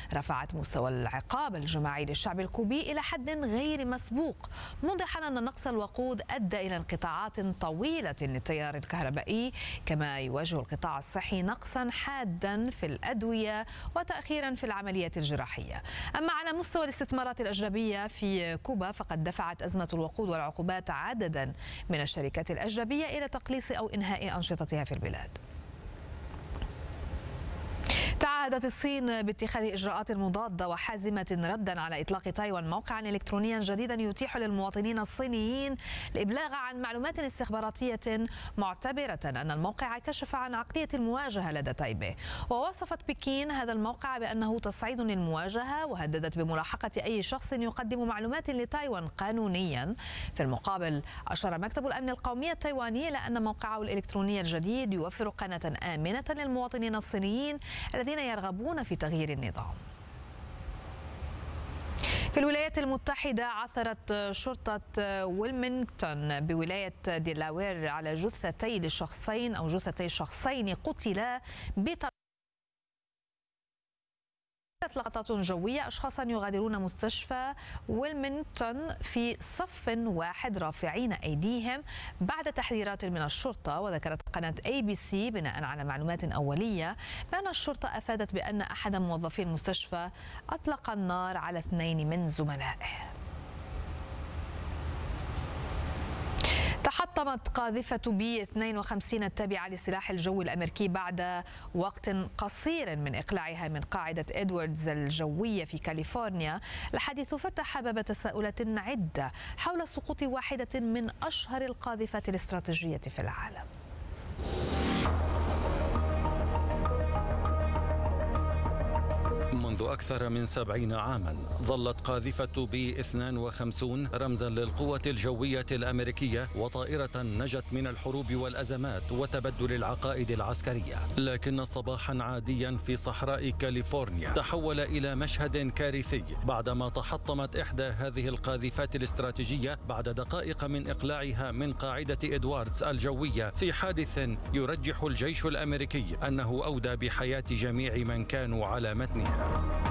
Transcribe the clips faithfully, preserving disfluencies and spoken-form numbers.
رفعت مستوى العقاب الجماعي للشعب الكوبي إلى حد غير مسبوق، موضحا أن نقص الوقود أدى إلى انقطاعات طويلة للتيار الكهربائي، كما يواجه القطاع الصحي نقصا حادا في الأدوية وتأخيرا في العمليات الجراحية. أما على مستوى الاستثمارات الأجنبية في كوبا فقد دفعت أزمة الوقود والعقوبات عددا من الشركات الأجنبية إلى تقليص أو إنهاء أنشطتها في البلاد. تعهدت الصين باتخاذ إجراءات مضادة وحازمة ردا على إطلاق تايوان موقعا إلكترونيا جديدا يتيح للمواطنين الصينيين الإبلاغ عن معلومات استخباراتية، معتبرة أن الموقع كشف عن عقلية المواجهة لدى تايبي. ووصفت بكين هذا الموقع بأنه تصعيد للمواجهة، وهددت بملاحقة أي شخص يقدم معلومات لتايوان قانونيا. في المقابل أشار مكتب الأمن القومي التايواني إلى أن موقعه الإلكتروني الجديد يوفر قناة آمنة للمواطنين الصينيين الذين يرغبون في تغيير النظام. في الولايات المتحدة عثرت شرطة ويلمنغتون بولاية ديلاوير على جثتي لشخصين أو جثتي شخصين قتلا بطريقة لقطات جوية أشخاصا يغادرون مستشفى ويلمنغتون في صف واحد رافعين أيديهم بعد تحذيرات من الشرطة. وذكرت قناة أي بي سي بناء على معلومات أولية بأن الشرطة أفادت بأن أحد موظفي المستشفى أطلق النار على اثنين من زملائه. تحطمت قاذفة بي اثنين وخمسين التابعة للسلاح الجوي الأمريكي بعد وقت قصير من إقلاعها من قاعدة إدواردز الجوية في كاليفورنيا. الحادث فتح باب تساؤلات عدة حول سقوط واحدة من أشهر القاذفات الاستراتيجية في العالم. منذ أكثر من سبعين عاما ظلت قاذفة بي اثنين وخمسين رمزا للقوة الجوية الأمريكية وطائرة نجت من الحروب والأزمات وتبدل العقائد العسكرية. لكن صباحا عاديا في صحراء كاليفورنيا تحول إلى مشهد كارثي بعدما تحطمت إحدى هذه القاذفات الاستراتيجية بعد دقائق من إقلاعها من قاعدة إدواردز الجوية في حادث يرجح الجيش الأمريكي أنه أودى بحياة جميع من كانوا على متنها.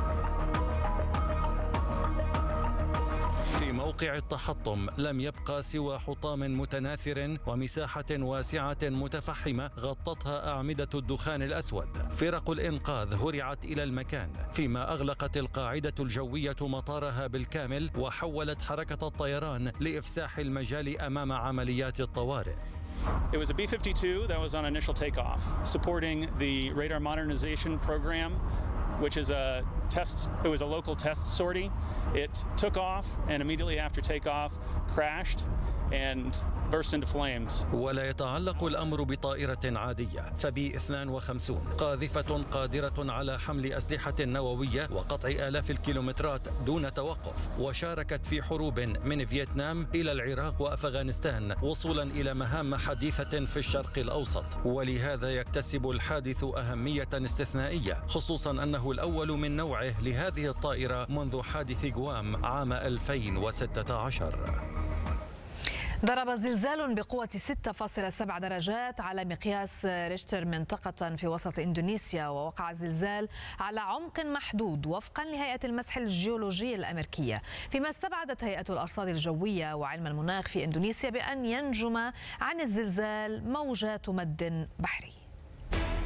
في موقع التحطم لم يبقى سوى حطام متناثر ومساحة واسعة متفحمة غطتها أعمدة الدخان الأسود. فرق الإنقاذ هرعت إلى المكان فيما أغلقت القاعدة الجوية مطارها بالكامل وحولت حركة الطيران لإفساح المجال أمام عمليات الطوارئ. It was a B fifty-two that was on initial takeoff, supporting the radar modernization program, which is a test, it was a local test sortie. It took off and immediately after takeoff crashed and burst into flames. ولا يتعلق الأمر بطائرة عادية، فبي اثنين وخمسين قاذفة قادرة على حمل أسلحة نووية وقطع آلاف الكيلومترات دون توقف، وشاركت في حروب من فيتنام إلى العراق وأفغانستان وصولا إلى مهام حديثة في الشرق الأوسط. ولهذا يكتسب الحادث أهمية استثنائية، خصوصا أنه الأول من نوعه لهذه الطائرة منذ حادث غوام عام ألفين وستة عشر. ضرب زلزال بقوة ستة فاصلة سبعة درجات على مقياس ريشتر منطقة في وسط إندونيسيا، ووقع الزلزال على عمق محدود وفقا لهيئة المسح الجيولوجية الأمريكية، فيما استبعدت هيئة الأرصاد الجوية وعلم المناخ في إندونيسيا بأن ينجم عن الزلزال موجات مد بحري.